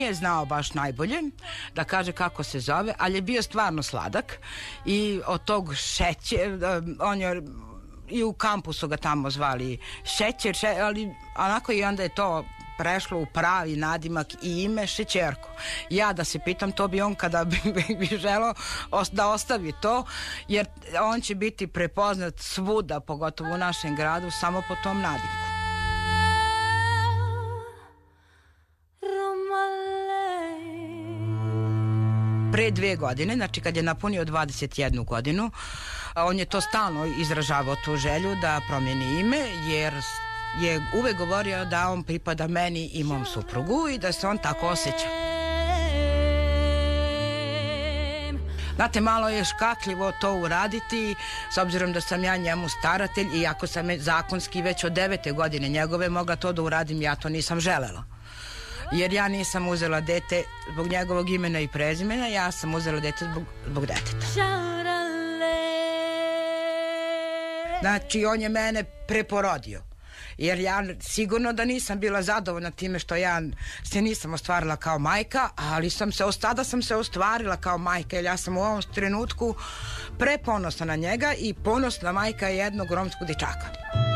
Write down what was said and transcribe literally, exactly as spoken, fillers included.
nije znao baš najbolje da kaže kako se zove, ali je bio stvarno sladak i od tog šećer, on je i u kampusu ga tamo zvali šećer, še, ali onako i onda je to prešlo u pravi nadimak i ime Šećerko. Ja da se pitam, to bi on kada bi, bi želeo da ostavi to, jer on će biti prepoznat svuda, pogotovo u našem gradu, samo po tom nadimku. Pre dve godine, znači kad je napunio dvadeset jednu godinu, on je to stalno izražavao tu želju da promijeni ime, jer je uvek govorio da on pripada meni i mom suprugu i da se on tako osjeća. Znate, malo je škakljivo to uraditi, s obzirom da sam ja njemu staratelj, i ako sam zakonski već od devete godine njegove mogla to da uradim, ja to nisam želela. Jer ja nisam uzela dete zbog njegovog imena i prezimena, ja sam uzela dete zbog, zbog deteta. Znači, on je mene preporodio. Jer ja sigurno da nisam bila zadovoljna time što ja se nisam ostvarila kao majka, ali sam se, tada sam se ostvarila kao majka, jer ja sam u ovom trenutku preponosna na njega i ponosna majka jednog romskog dječaka.